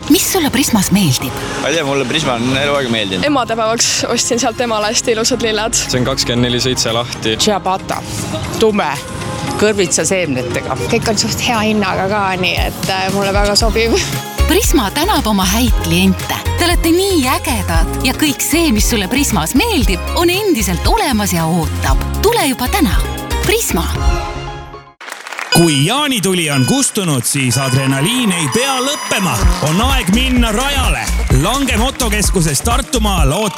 mis sulle Prismas meeldib? Ma ei tea, mulle Prisma on eluaega meeldinud. Emadepäevaks ostsin sealt emale hästi ilusad lilled. See on 24/7 lahti. Ciabatta, tume, kõrvitsa seemnetega. Kõik on suht hea hinnaga ka, nii et mulle väga sobib. Prisma tänab oma häid kliente. Te olete nii ägedad ja kõik see, mis sulle Prismas meeldib, on endiselt olemas ja ootab. Tule juba täna. Prisma. Kui jaanituli on kustunud, siis adrenaliin ei pea lõppema. On aeg minna rajale. Lange motokeskuses Tartumaal ootab